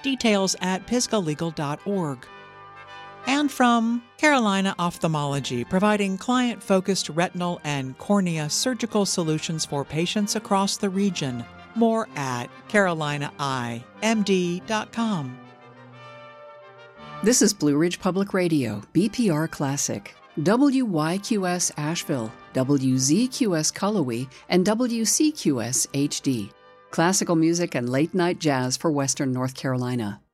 Details at pisgalegal.org. And from Carolina Ophthalmology, providing client-focused retinal and cornea surgical solutions for patients across the region. More at carolinaimd.com. This is Blue Ridge Public Radio, BPR Classic, WYQS Asheville, WZQS Cullowhee, and WCQS HD. Classical music and late-night jazz for Western North Carolina.